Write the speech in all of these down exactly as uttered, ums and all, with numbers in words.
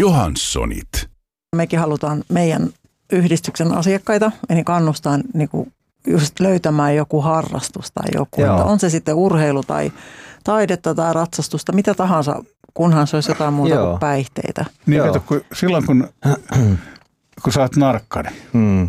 Johanssonit. Mekin halutaan meidän yhdistyksen asiakkaita, eli kannustaa niin kuin just löytämään joku harrastus tai joku. On se sitten urheilu tai taidetta tai ratsastusta, mitä tahansa, kunhan se olisi jotain muuta Joo. kuin päihteitä. Niin kato, kun, silloin kun, kun sä oot narkkari, hmm.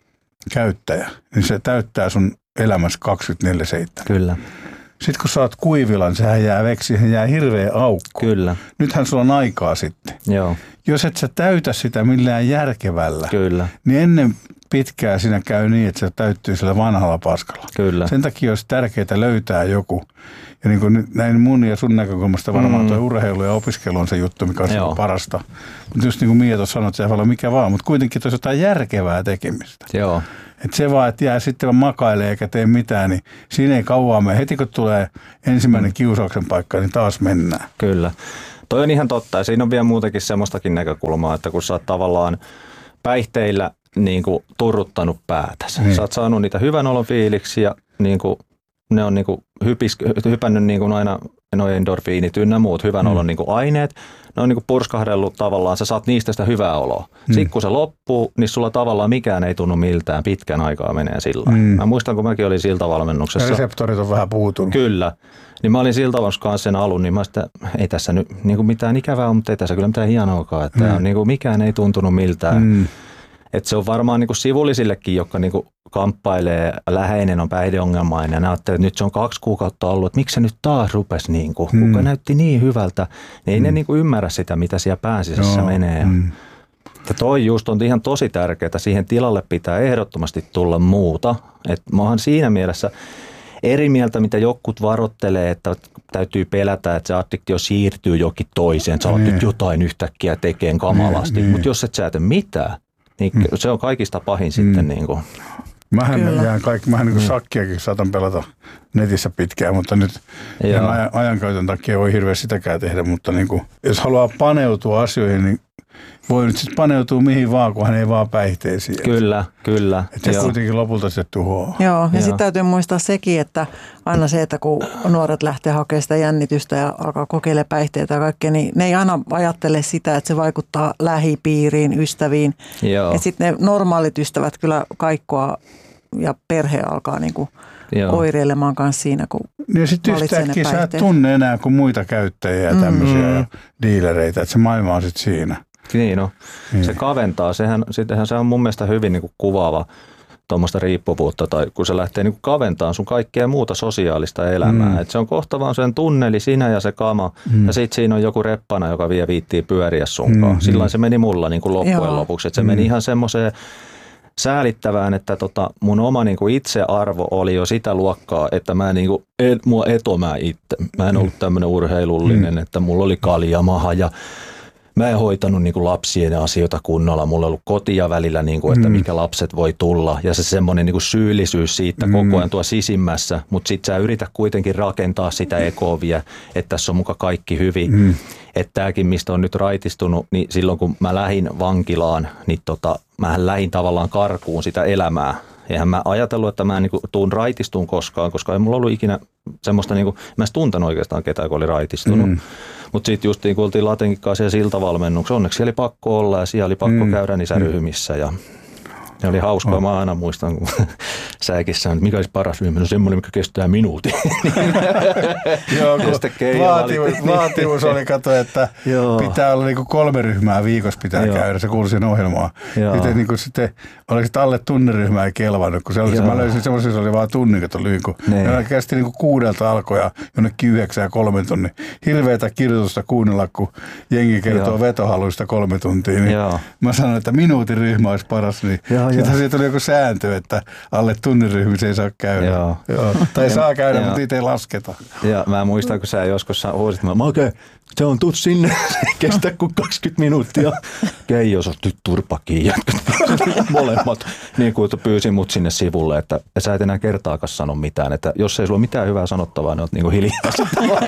käyttäjä, niin se täyttää sun elämässä kaksikymmentäneljä seitsemän. Kyllä. Sitten kun sä oot kuivilan, sehän jää veksi, siihen jää hirveä aukko. Kyllä. Nythän sulla on aikaa sitten. Joo. Jos et sä täytä sitä millään järkevällä, Kyllä. niin ennen pitkää siinä käy niin, että se täyttyy sillä vanhalla paskalla. Kyllä. Sen takia olisi tärkeää löytää joku. Ja niin kuin näin mun ja sun näkökulmasta varmaan mm. tuo urheilu ja opiskelu on se juttu, mikä on Joo. parasta. Mutta just niin kuin Mia tuossa sanoi, että se voi olla mikä vaan, mutta kuitenkin tuossa jotain järkevää tekemistä. Joo. Että se vaan, että jää sitten makailee eikä tee mitään, niin siinä ei kauan mene. Heti kun tulee ensimmäinen mm. kiusauksen paikka, niin taas mennään. Kyllä. Toi on ihan totta ja siinä on vielä muutenkin semmoistakin näkökulmaa, että kun sä oot tavallaan päihteillä niin kuin turruttanut päätäsi. Niin. Sä oot saanut niitä hyvän olon fiiliksi ja niin kuin, ne on niin kuin hypis, hypännyt niin kuin aina noi endorfiinit ynnä muut hyvän mm. olon niin kuin aineet. Ne on niin kuin purskahdellut tavallaan, sä saat niistä sitä hyvää oloa. Mm. Sitten kun se loppuu, niin sulla tavallaan mikään ei tunnu miltään, pitkän aikaa menee sillä. Mm. Mä muistan, kun mäkin olin siltavalmennuksessa. Reseptorit on vähän puutunut. Kyllä. Niin mä olin siltavalmennuksessa kanssa sen alun, niin mä sitä, ei tässä nyt niin kuin mitään ikävää ole, mutta ei tässä kyllä mitään hienoakaan. Että mm. niin kuin mikään ei tuntunut miltään. Mm. Että se on varmaan niin kuin sivullisillekin, jotka niin kuin kamppailee, läheinen on päihdeongelmainen ja ne ajattelee, että nyt se on kaksi kuukautta ollut, että miksi se nyt taas rupesi, niin kuin, mm. kuka näytti niin hyvältä, niin ei mm. ne niin kuin ymmärrä sitä, mitä siellä pään sisässä Joo. menee. Mm. Ja toi just on ihan tosi tärkeää, siihen tilalle pitää ehdottomasti tulla muuta. Että mä oon siinä mielessä eri mieltä, mitä jotkut varoittelee, että täytyy pelätä, että se addiktio siirtyy jokin toiseen, sä alat nyt jotain yhtäkkiä tekemään kamalasti, mm. mutta jos et sä tee mitään, niin mm. se on kaikista pahin mm. sitten. Niin kuin. Mähän jään kaikki, mähän niin kuin mm. sakkiakin saatan pelata netissä pitkään, mutta nyt ajan, ajankäytön takia voi hirveästi sitäkään tehdä, mutta niin kuin, jos haluaa paneutua asioihin, niin voi nyt sitten paneutua mihin vaan, kun hän ei vaan päihteisiin. Kyllä, kyllä. Että se kuitenkin lopulta se tuhoaa. Joo, ja sitten täytyy muistaa sekin, että aina se, että kun nuoret lähtee hakemaan sitä jännitystä ja alkaa kokeilla päihteitä ja kaikkea, niin ne ei aina ajattele sitä, että se vaikuttaa lähipiiriin, ystäviin. Joo. Ja sitten ne normaalit ystävät kyllä kaikkoa ja perhe alkaa niinku oireilemaan kanssa siinä, kun ja sitten yhtäkkiä sä et tunne enää kuin muita käyttäjiä ja tämmöisiä mm-hmm. ja diilereitä, että se maailma on sitten siinä. Niin no, niin. Se kaventaa. Sehän, sittenhän se on mun mielestä hyvin niin kuin kuvaava tuommoista riippuvuutta, tai kun se lähtee niin kuin kaventamaan sun kaikkea muuta sosiaalista elämää. Mm. Et se on kohta vaan sen tunneli, sinä ja se kama, mm. ja sitten siinä on joku reppana, joka vie viittiin pyöriä sunkaan. Mm. Silloin se meni mulla niin kuin loppujen Joo. lopuksi. Et se mm. meni ihan semmoiseen säälittävään, että tota, mun oma niin kuin itsearvo oli jo sitä luokkaa, että mä niin kuin, et, mua etomää itse. Mä en ollut tämmöinen urheilullinen, mm. että mulla oli kaljamaha ja mä en hoitanut niin kuin lapsien asioita kunnolla. Mulla on ollut kotia välillä, niin kuin, että mikä lapset voi tulla. Ja se semmoinen niin kuin syyllisyys siitä mm. koko ajan tuo sisimmässä. Mutta sit sä yrität kuitenkin rakentaa sitä ekoovia, että tässä on muka kaikki hyvin. Mm. Että tämäkin, mistä on nyt raitistunut, niin silloin kun mä lähdin vankilaan, niin tota, mähän lähdin tavallaan karkuun sitä elämää. Eihän mä ajatellut, että mä en niin tuun raitistuun koskaan, koska ei mulla ollut ikinä semmoista, niin kuin, mä en tuntenut oikeastaan ketään, kun oli raitistunut. Mm. Mutta sitten just niin kun oltiin Latenkin kanssa siellä siltavalmennuksessa, onneksi siellä oli pakko olla ja siellä oli pakko mm. käydä niissä mm. ryhmissä. Ja ne oli hauskaa. Oh. Mä aina muistan, kun säkin sanoit, mikä olisi paras ryhmä. No semmoinen, mikä kestää minuutin. Joo, kun vaatimus, vaatimus oli, kato, että pitää olla niinku kolme ryhmää viikossa pitää Joo. käydä. Se kuului siihen ohjelmaan. Sitten, niinku, sitten oliko sitten alle tunniryhmää ei kelvannut, kun se oli, mä löysin semmoisen, se oli vaan tunnin, kato lyhyin. Ne kästi niinku kuudelta alkoja jonnekin yhdeksän ja kolmen tunnin. Hirveätä kirjoitusta kuunnella, kun jengi kertoo Joo. vetohaluista kolme tuntia. Niin mä sanoin, että minuutin ryhmä olisi paras. Niin sitten siitä oli joku sääntö, että alle tunnin ryhmissä ei saa käydä. Joo. Joo. Tai ja, saa käydä, mutta niitä ei lasketa. Ja mä muistan, kun sä joskus huusit, että okei, okay, se on tuu sinne, kestää kuin kaksikymmentä minuuttia. Keijo, sä oot turpa kiinni. Molemmat. Niin kuin pyysin mut sinne sivulle, että sä et enää kertaakaan sano mitään. Että jos ei sulla ole mitään hyvää sanottavaa, niin oot niin kuin hiljaa.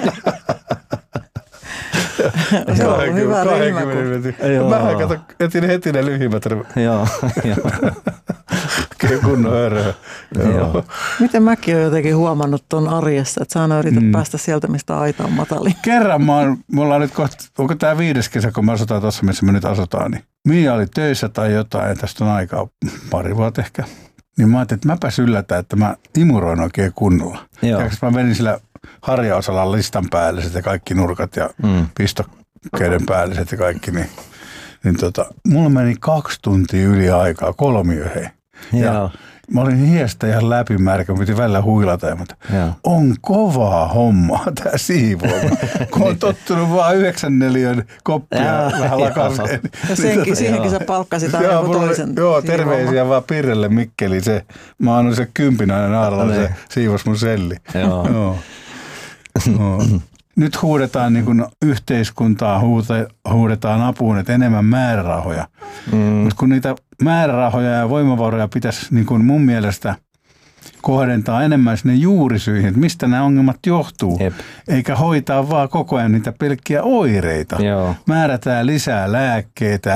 Joo, hyvä ryhmä. Mähän kato, etin heti ne lyhimmät. Joo, joo. oikein kunnon hörhö. Miten mäkin olen jotenkin huomannut tuon arjessa, että sä aina yrität mm. päästä sieltä, mistä aita on matalin. Kerran mä oon, me ollaan nyt kohta, onko tää viides kesä, kun me asutaan tuossa, missä me nyt asutaan, niin Mia oli töissä tai jotain, ja tästä on aikaa pari vuotta ehkä. Niin mä ajattelin, että mäpäs yllätän, että mä imuroin oikein kunnolla. Ja mä menin sillä harjaosalla listan päälliset ja kaikki nurkat ja mm. pistokkeiden päälliset ja kaikki, niin, niin tota, mulla meni kaksi tuntia yli aikaa, kolmiohei. Ja mä olin hiestä ihan läpimärkä, piti välillä huilata, mutta on kovaa hommaa tää siivoama. Kun on tottunut vaan yhdeksän neliön koppia ja vähän lakaseen. Ja senkin, siihenkin sä palkkasit aina joku toisen. Joo, terveisiä vaan Pirrelle Mikkeli. Se, mä annoin se kympin aina naaralla, se siivos mun selli. Joo. Joo. Joo. Nyt huudetaan niin kuin yhteiskuntaa, huudetaan apuun, että enemmän määrärahoja. Mm. Mutta kun niitä määrärahoja ja voimavaroja pitäisi niin kuin mun mielestä kohdentaa enemmän sinne juurisyihin, että mistä nämä ongelmat johtuu. Jep. Eikä hoitaa vaan koko ajan niitä pelkkiä oireita. Joo. Määrätään lisää lääkkeitä,